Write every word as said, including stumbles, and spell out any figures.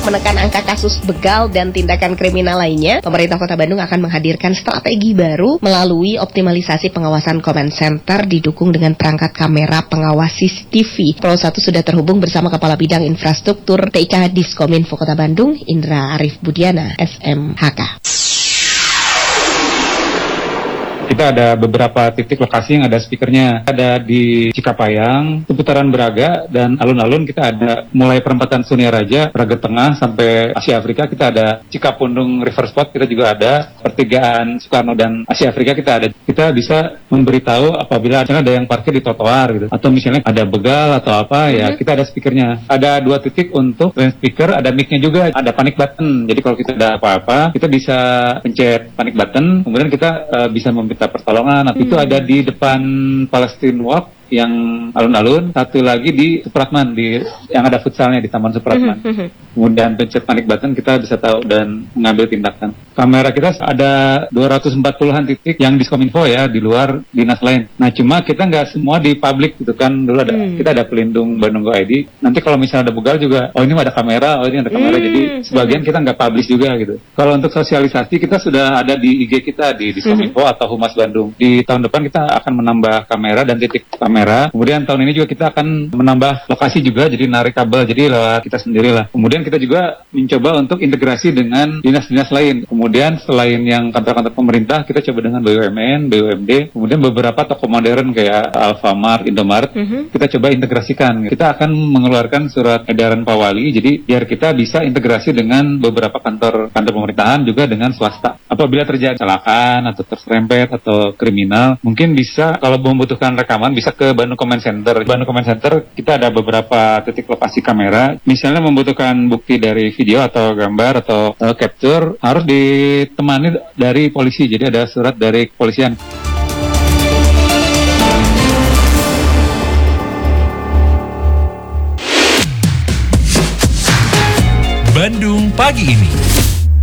menekan angka kasus begal dan tindakan kriminal lainnya, pemerintah Kota Bandung akan menghadirkan strategi baru melalui optimalisasi pengawasan comment center didukung dengan perangkat kamera pengawas C C T V. Pro satu sudah terhubung bersama Kepala Bidang Infrastruktur T I K Diskominfo Kota Bandung, Indra Arif Budiana, S M H K. Kita ada beberapa titik lokasi yang ada speakernya. Ada di Cikapayang, seputaran Braga, dan alun-alun kita ada mulai perempatan Sunia Raja, Braga Tengah, sampai Asia Afrika kita ada. Cikapundung River Spot kita juga ada. Pertigaan Soekarno dan Asia Afrika kita ada. Kita bisa memberitahu apabila ada yang parkir di trotoar gitu. Atau misalnya ada begal atau apa, ya kita ada speakernya. Ada dua titik untuk selain speaker, ada mic-nya juga. Ada panic button. Jadi kalau kita ada apa-apa, kita bisa pencet panic button, kemudian kita uh, bisa meminta pertolongan. Nah, hmm. itu ada di depan Palestine Walk yang alun-alun, satu lagi di Supratman, di yang ada futsalnya di Taman Supratman. Mm-hmm. Kemudian pencet panic button, kita bisa tahu dan mengambil tindakan. Kamera kita ada dua ratus empat puluhan titik yang Diskominfo ya, di luar dinas lain. Nah, cuma kita nggak semua di publik gitu kan. Dulu ada, mm. kita ada pelindung Bandung Go I D. Nanti kalau misalnya ada begal juga, oh ini ada kamera, oh ini ada kamera. Mm. Jadi sebagian kita nggak publish juga gitu. Kalau untuk sosialisasi, kita sudah ada di I G kita, di Diskominfo mm-hmm. atau Humas Bandung. Di tahun depan kita akan menambah kamera dan titik kamera. Kemudian tahun ini juga kita akan menambah lokasi juga, jadi narik kabel, jadi lewat kita sendiri lah. Kemudian kita juga mencoba untuk integrasi dengan dinas-dinas lain. Kemudian selain yang kantor-kantor pemerintah, kita coba dengan B U M N, B U M D, kemudian beberapa toko modern kayak Alfamart, Indomaret, mm-hmm. kita coba integrasikan. Kita akan mengeluarkan surat edaran Pak Wali, jadi biar kita bisa integrasi dengan beberapa kantor kantor pemerintahan juga dengan swasta. Apabila terjadi kecelakaan atau terserempet atau kriminal, mungkin bisa kalau membutuhkan rekaman bisa ke Bandung Comment Center. Bandung Comment Center kita ada beberapa titik lokasi kamera. Misalnya membutuhkan bukti dari video atau gambar atau uh, capture, harus ditemani dari polisi. Jadi ada surat dari kepolisian. Bandung Pagi Ini.